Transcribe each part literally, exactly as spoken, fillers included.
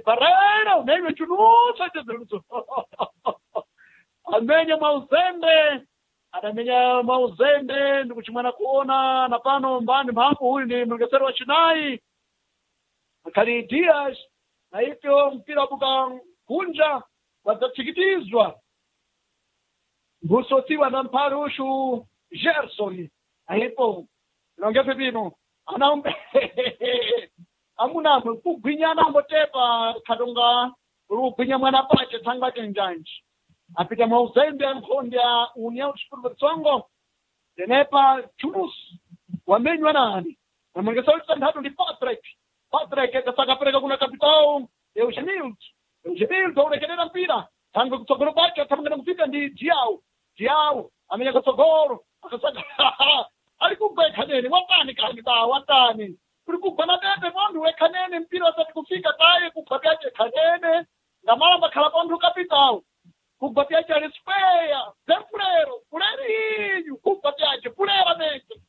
Ferreira unene chunusa chizuluso amenya mauzende anamenya mauzende ndikuchimwana kuona na pano mbani mambo huyu ni mlengesero wa Chinai Kali Dias na hivyo mpira buka kunja watachikitizwa gusotiwa na mparushu Gerson na hivyo naongea pepino anaombe amuna kugwinyana mbotepa kadonga rugwinya mwana pache tanga tenjanji apita mauzembe nkondia unia ushukuru tsongo denepa chunus wamenywa nani na mwengesao tandatu ndi Patrick Patrick akasaka pereka kuna kapitao Eugenild Eugenild urekelera mpira tangu kutsogoro kwacho tamngana kufika ndi Diao Diao amenya kutsogoro akasaka alikubeka nene watani kanisa watani kulikubana bebe mwandu wekanene mpira wasati kufika taye kukabyaje kanene na mara bakala bandu kapitao kugabyaje alispea templero puleri kugabyaje pulera neke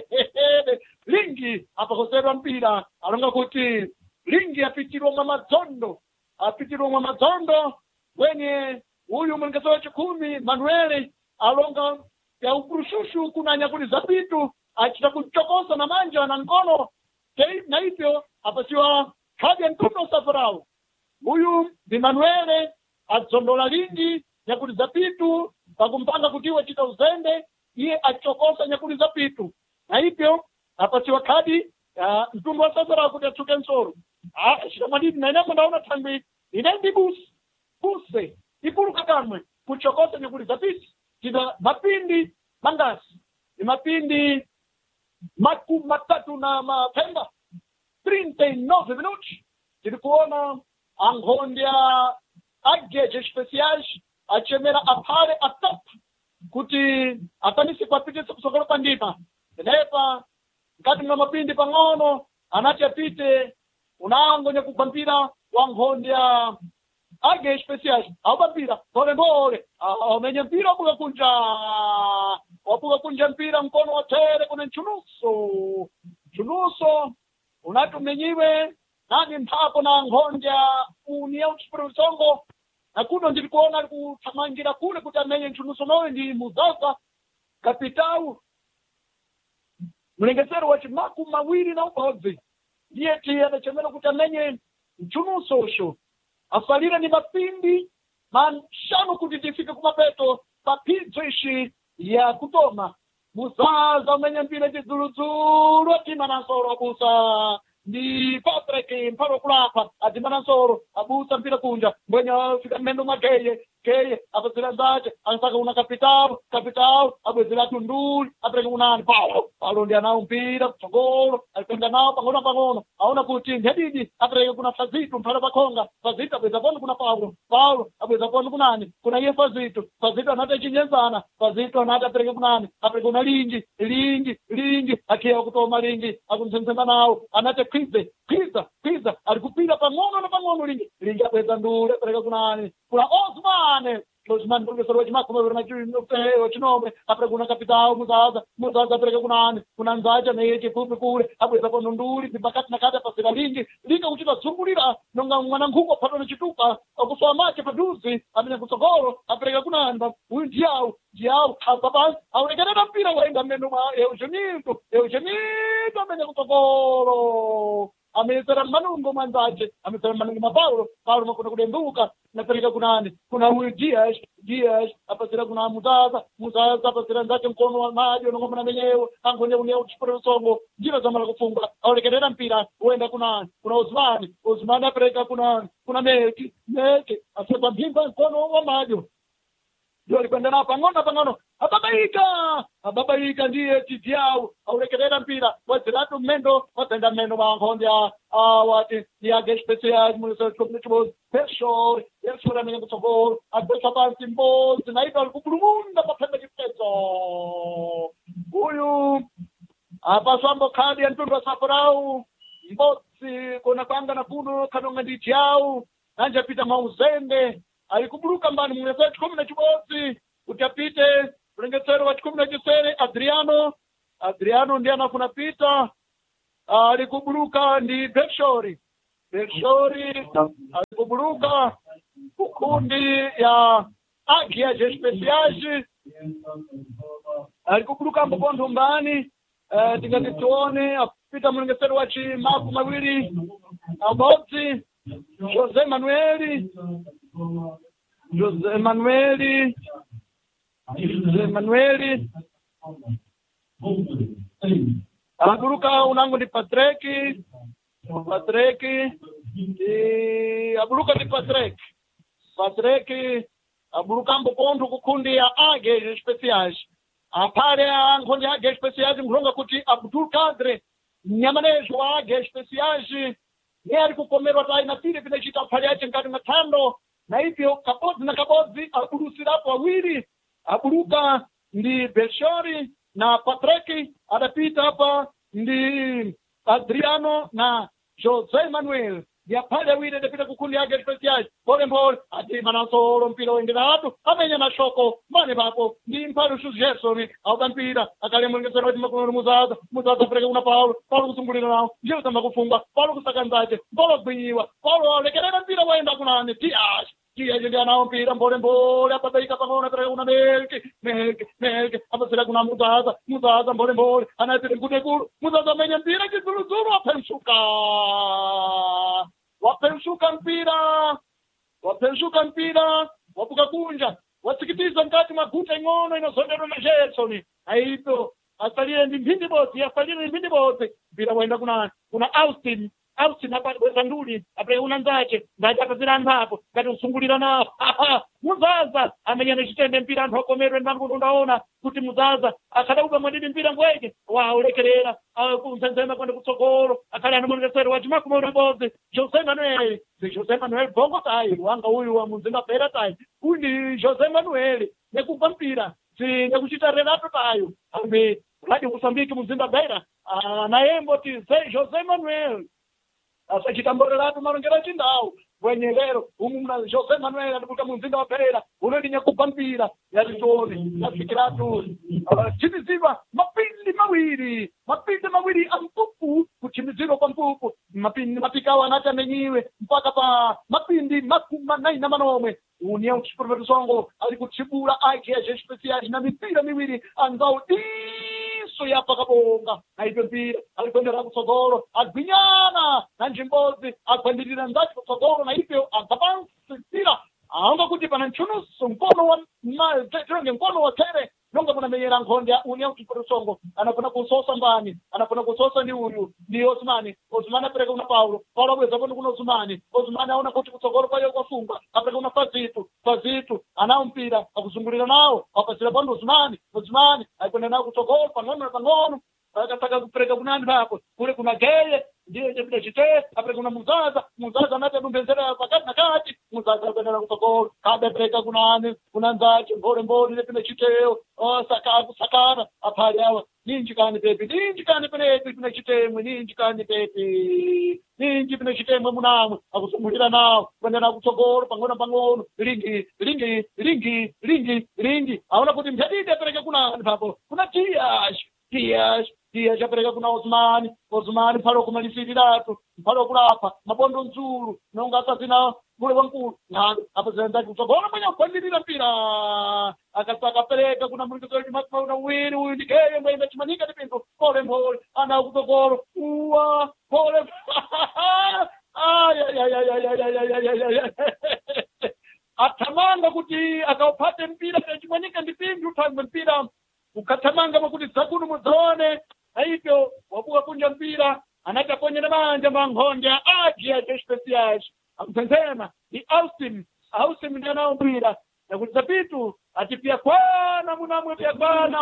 lingi apa koserwa mpira alonga kuti lingi apitirwa mwa mazondo apitirwa mwa mazondo wenye huyu mwengezo wa chikumi Manueli alonga ya ukurushushu kuna nyakuli za pitu achita kuchokosa na manja na ngono na hivyo apasiwa kaja mtuno safarau huyu ni Manueli azondola lingi nyakuli za pitu pakumpanga kutiwa chita uzende iye achokosa nyakuli za pitu na hivyo apasiwa kadi uh, mtumbo wa safarau kuti achuke nsoro ah shida madidi na inako ndaona tangwi inaindi busi buse ikuruka kamwe kuchokosa nyakuli za pitu kida mapindi mangasi ni mapindi maku matatu na mapemba trinta e nove minuti tilikuona angondia ageje speciais achemera apare atap kuti atanisi kwapitisa kusokolo pandima nepa ngati na mapindi pangono anati apite unangonya kupampira wangondia age speciais abampira tole ndole amenye mpira buga kunja wabuga kunja mpira mkono wa tere kuna chunuso chunuso unatumenyiwe nani mpapo na ngonja unia uchipurusongo na kuno ndilikuona kutamangira kule kutamenye chunuso noe ndi Muzaza kapitau mlengesero wa chimaku mawili na ukozi ndiye tiye anachemela kutamenye chunuso sho asalira ni mapindi manshano kutitifika kumapeto papizo ishi ya kutoma Muzaza umenye mpira chizuluzulu atima na nsoro abusa ndi Patrick mparo kulapa atima na nsoro abusa mpira kunja mbwenya fika mendo makeye keye apazira zache ansaka una kapitao kapitao abwezira tunduli apreke unani Paulo Paulo ndi anao mpira kutsogolo alipenda nao pangona pangona aona kuti ndedidi apreke kuna Fazito mpara pakonga Fazito abweza pano kuna Paulo Paulo abweza pano kunani kuna iye Fazito Fazito anata chinyenzana Fazito anata apreke kunani apreke una lingi lingi lingi akiya kutoma lingi akumsemsema nao anata kwize kwiza kwiza alikupira pangona na pangona lingi lingi abweza ndule apreke kunani kuna Osman Osman professor wa chimako mabera chuo chinombe apre kuna kapitao Muzaza Muzaza apre kuna kuna nzaja na yeke kupi kule abweza pono nduli zibakati na kada pasira lingi linga uchita zungulira nonga mwana nkuko pato na chituka akuswa mache paduzi amene kusogoro apre kuna anda uyu ndiao ndiao ababa awekera mpira waenda meno ma Eugenido Eugenido amene kusogoro amesera manungo manzaje amesera manungo mapaulo Paulo makuna kudembuka napeleka kunani kuna huyu Dias Dias apasira kuna Muzaza Muzaza apasira nzaje mkono wa maji unongomana menyewe angonya unia uchiporo songo njira za mala kufunga aulekelera mpira uenda kuna kuna Osmani Osmani apeleka kuna kuna Meki Meki asema mpimba mkono wa maji ndio alikwenda na pangona pangano ababaika ababaika ndiye tidiao aulekelera mpira waziratu mendo watenda mendo bangondia awati ya gespecial muso chobnichbo pesho yesura menye kutogol adesa parti mbozi na ito alikubulumunda papenda kipezo huyu apa sambo kadi ya ntundu wa safarau mbozi kuna kwanga na kuno kanonga ndichiao nanja pita mauzende alikubuluka mbani mweza chikumi na chibozi utapite mlengesero wa chikumi na chisere Adriano Adriano ndiye anafuna pita alikubuluka ndi Bekshori Bekshori kubuluka kukundi ya Águia Especiais alikubuluka mpondo mbani uh, tingati tuone apita mlengesero wa chimaku mawili aboti José Manuel José Manuel José Manuel abuluka unango ni Patrick Patrick e abuluka ni Patrick Patrick abuluka mpondo kukundi ya Águia Especiais apare angondi Águia Especiais mronga kuti Abdul Kadre nyamanejo wa Águia Especiais ni ali kukomerwa tai na pile vinachita apare yake ngati matano na hivyo Kabodzi na Kabodzi abulusilapo wawili abuluka ndi Belshori na Patrick adapita hapa ndi Adriano na José Manuel ya pale wile depita kukundi Águia Especiais pole pole ati manasolo mpira wengine watu amenya na shoko mane papo ndi mpalo shu Gerson au kampira akale mwengesero wa makono muzaza muzaza preka una Paulo Paulo kusungulira nao je utamba kufunga Paulo kusakanzaje Paulo gwinyiwa Paulo lekelera mpira waenda kunani tiash Kia jadi anao mpira mbole mbole apabaika pangona preka una melki melki melki apasira kuna muzaza muzaza mbole mbole anapira ngute kulu muzaza amenya mpira kizulu zulu apenshuka wapenshuka mpira wapenshuka mpira wapuka kunja wasikitiza nkati maguta ing'ono inozonderwa na Gerson aito asalie ndi mphindi bosi asalie ndi mphindi bosi mpira waenda kuna kuna Austin Austin hapa nduli apre una nzache ndaje apazira nthapo ngati usungulira nawo muzaza amenyana chitende mpira anthu akomerwe ndangu tundaona kuti muzaza akadauka mwadidi mpira ngweke wa ulekerera kunzenzema kwenda kutsogolo akali anomongesero wa chimaku mwa bozi José Manuel si José Manuel bongo tai wanga uyu wa Mzinda Beira tai kuni José Manuel nekupa mpira si nekuchita Renato tayo ambe Radio Mozambique Mzinda Beira naembo ti José Manuel asachitambora marongera chindau wenyelero umuna José Manuel alibuka Mzinda wa Beira unodinya kupa mpira yalitoni nafikiratu chimiziva mapindi mawili mapindi mawili ampupu kuchimiziro kwa mpupu mapindi mapikawa anati amenyiwe mpaka pa mapindi makuma nai na manomwe unia uchipurvetu songo alikuchibula Águia Especiais na mipira miwili angao iso yapa kabonga na hivyo mpira alikwendera kutsogolo agwinyana na njimbozi akwendirira ndati kutsogolo na hivyo agabansi mpira aonga kuti pana nchunusu mkono wa tronge mkono wa tere nonga kuna menyera nkhonde unia uchipurvetu songo anafuna kusosa mbani anafuna kusosa ni uyu ni Osmani Osmani apereka una Paulo Paulo aweza kwenda kuna Osmani Osmani aona kuti kutsogolo kwa yoko funga apereka una Fazitu Fazitu anao mpira akuzungulira nao apasira pando Osmani Osmani aikwenda nao kutsogolo panono panono akataka kupereka kunani hapo kule kuna Geye ndiye jepita chite apereka una Muzaza Muzaza anata dumbenzera pakati na kati Muzaza akwenda kutsogolo kabe pereka kunani kuna nzache mbore mbore jepita chiteo saka sakara apali awa ninji kani pepi ninji kani pepi pina chitemwe ninji kani pepi ninji pina chitemwe munamwe akusungulira nawo kwenda na kutsogolo pangona pangona lingi lingi lingi lingi lingi aona kuti mjadidi apereka kuna papo kuna tiash tiash tiash apereka kuna Osmani Osmani palo kumalisiratu palo kulapa mabondo nzuru nonga asazina kule wankulu na hapa zenda kutsogolo mwenye kwandirira mpira akataka pereka kuna mlingo wa matma na wili huyu ndikeye mwenda chimanika dipinto pole pole ana kutsogolo uwa pole ay ay ay ay ay ay ay ay atamanga kuti akaupate mpira chimanika dipinto utangwe mpira ukatamanga makuti zakunu muzone hivyo wabuka kunja mpira anaita kwenye na manja manghonde Águia Especiais akutenzema ni Austin Austin ndiye anao mpira na kutapitu atipia kwana munamwe pia kwana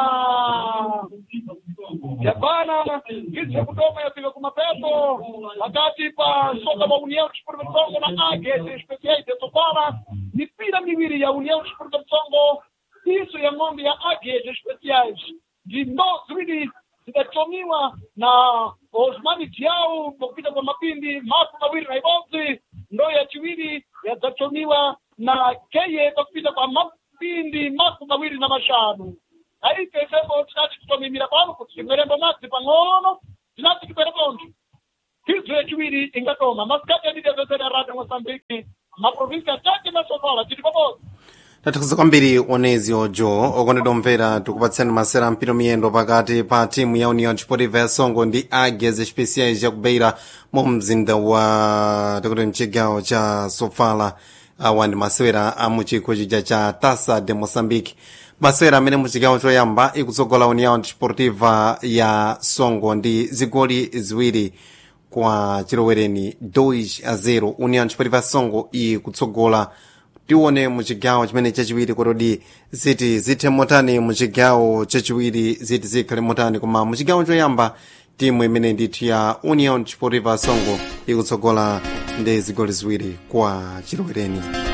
pia kwana kisha kudoma ya pika kumapepo wakati pa soka wa União Desportiva de Songo na Águia Especiais de Topala mipira miwili ya União Desportiva de Songo iso ya ng'ombe ya Águia Especiais de Nozwili zitatumiwa na Osmani Tiao kupita kwa mapindi mafu mawili na ibozi ndo ya chiwili yatatumiwa na Keye kupita kwa mapindi mafu mawili na mashanu haike sebo tinati kutomimira pano kuti mwerembo maxi pang'ono tinati kipere konti phizo yachiwiri ingatoma masikati adidezesera radio Mozambique maprovinsi atatu na Sofala tili pamoja. Tathokoza kwambiri onezi ojo okondedwa omvera tikupatsani masera mpito miyendo pakati pa timu ya União Desportiva ya Songo ndi Águias Especiais ya kubeira mu mzinda wa tikuti mchigawo cha Sofala. Awa ndi masewera a muchikho chija cha Taça de Moçambique. Masewera amene muchigawo choyamba ikutsogola União Desportiva ya Songo ndi zigoli ziwiri kwa chilowereni dois a zero. União Desportiva ya Songo ikutsogola. Tione muchigawo chimene chachiwiri kodi ziti zithe motani muchigawo chachiwiri ziti zikhale motani koma muchigawo choyamba timu imene ndithu ya União Desportiva Songo ikutsogola ndi zigoli ziwiri kwa chilowereni.